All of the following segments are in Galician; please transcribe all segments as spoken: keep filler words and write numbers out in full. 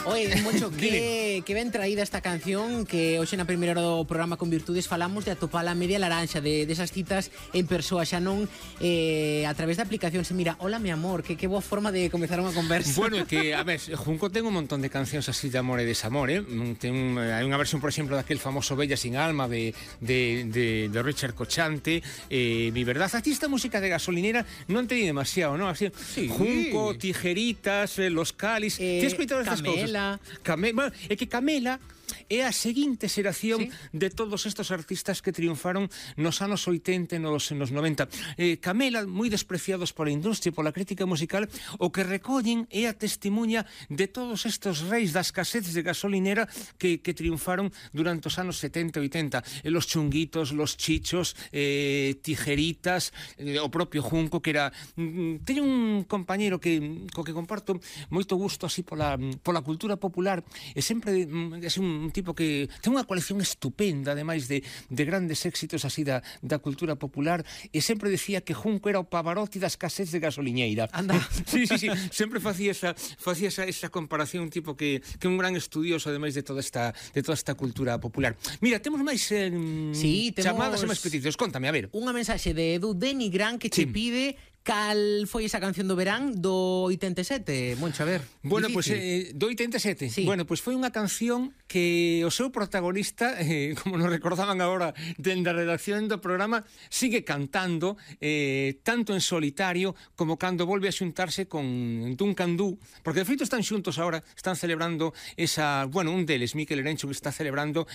Oye, Moncho, que, que ben traída esta canción, que hoxe na primeira hora do programa con Virtudes falamos de atopar a media laranxa, de desas de citas en persoa, xa non eh, a través da aplicación. Se mira, hola mi amor, que, que boa forma de comezar unha conversa. Bueno, que, a ver, Junco ten un montón de cancións así de amor e desamor, eh? Ten, hai unha versión, por exemplo, daquel famoso Bella sin alma de, de, de, de Richard Cochante, eh, Mi verdad. Aquí esta música de gasolinera non te di demasiado, ¿no? Así, sí. Junco, Tijeritas, eh, Los Cáliz, eh, ti has escoitado estas cousas? Camela. Bueno, é que Camela é a seguinte xeración, ¿sí?, de todos estos artistas que triunfaron nos anos oitenta e nos, nos noventa. Eh, Camela, moi despreciados pola industria, pola crítica musical, o que recollen é a testimuña de todos estos reis das casetes de gasolinera que, que triunfaron durante os anos setenta e oitenta. Eh, los Chunguitos, los Chichos, eh, Tijeritas, eh, o propio Junco, que era... Mm, teño un compañeiro que, co que comparto moito gusto así pola, pola cultura popular, e sempre mm, é un un tipo que ten unha colección estupenda, ademais de, de grandes éxitos así da, da cultura popular, e sempre decía que Junco era o Pavarotti das casés de gasoliñeira. Anda. Sí, sí, sí, sempre facía esa facía esa, esa comparación, un tipo que que un gran estudioso ademais de toda esta de toda esta cultura popular. Mira, temos máis eh, sí, temos chamadas e máis peticións. Contame, a ver. Unha mensaxe de Edu Denigran que te sí. pide cal foi esa canción do verán do oitenta e sete, Moncho, a ver. Bueno, pois pues, eh, do oitenta e sete. Sí. Bueno, pois pues foi unha canción que o seu protagonista, eh, como nos recordaban agora dende a redacción do programa, sigue cantando eh, tanto en solitario como cando volve a xuntarse con Duncan Du, porque de feito están xuntos agora, están celebrando esa, bueno, un deles, Miquel Erencho, que está celebrando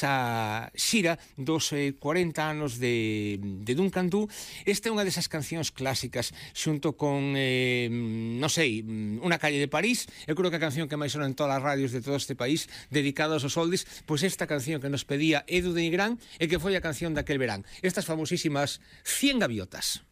esa xira dos eh, cuarenta anos de, de Duncan Du. Esta é unha desas cancións clásicas xunto con, eh, non sei, Unha calle de París. Eu creo que a canción que máis sona en todas as radios de todo este país dedicados aos oldies, pois esta canción que nos pedía Edu Denigran e que foi a canción daquel verán, estas famosísimas cien gaviotas.